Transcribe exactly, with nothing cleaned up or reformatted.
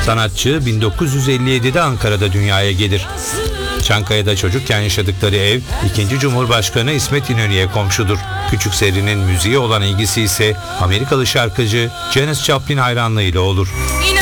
Sanatçı bin dokuz yüz elli yedide Ankara'da dünyaya gelir. Çankaya'da çocukken yaşadıkları ev, ikinci. Cumhurbaşkanı İsmet İnönü'ye komşudur. Küçük Seri'nin müziğe olan ilgisi ise Amerikalı şarkıcı Janis Joplin hayranlığıyla olur.